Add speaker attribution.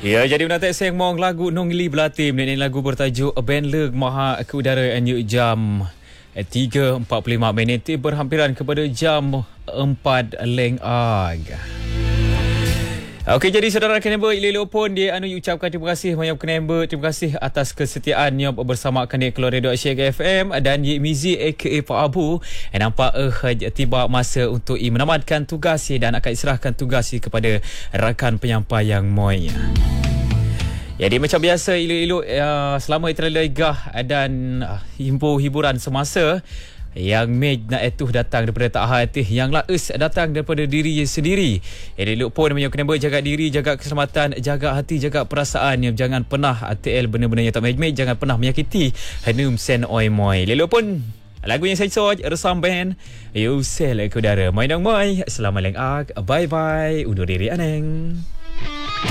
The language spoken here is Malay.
Speaker 1: Ya, jadi menanti saya mong lagu Nongli Belati. Ini lagu bertajuk Ben Leg Maha ke udara anjuk jam 3.45 minit berhampiran kepada jam 4 leng ag. Okey, jadi saudara Kenember, elok pun dia ucapkan terima kasih banyak Kenember. Terima kasih atas kesetiaannya bersama kami keluar Radio Asyik FM dan Ye Mizi aka Pak Abu. Nampak tiba masa untuk menamatkan tugas dan akan serahkan tugas kepada rakan penyampai yang moy. Jadi macam biasa elok-elok selama itu legah dan hiburan semasa yang Meg nak etuh datang daripada tak hati, yang laes datang daripada diri sendiri. Jadi elok pun banyak kena jaga diri, jaga keselamatan, jaga hati, jaga perasaan. Jangan pernah ATL benda-benda yang tak baik, jangan pernah menyakiti henum sen oi moi. Elok pun lagu yang saya soj resam band Yusel ke udara. Mai dong moi. Assalamualaikum. Bye bye. Undur diri aneng.